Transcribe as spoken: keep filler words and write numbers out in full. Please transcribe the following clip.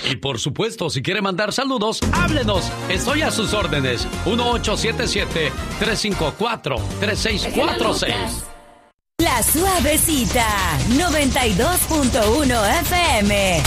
Y por supuesto, si quiere mandar saludos, háblenos. Estoy a sus órdenes. uno ocho siete siete, tres cinco cuatro, tres seis cuatro seis. La Suavecita, noventa y dos punto uno F M.